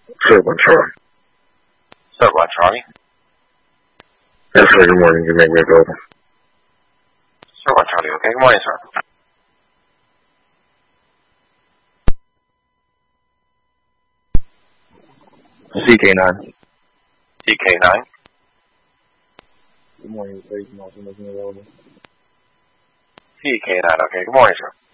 Third one, Charlie. Third one, Charlie. Yes, sir. Good morning. You make me available. Third one, Charlie. Okay. Good morning, sir. CK9. CK9. Good morning, sir. You can also make me available. CK9. Okay. Good morning, sir.